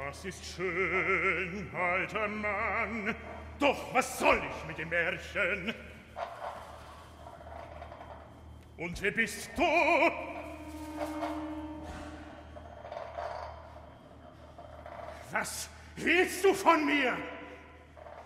Das ist schön, alter Mann. Doch was soll ich mit dem Märchen? Und wer bist du? Was willst du von mir?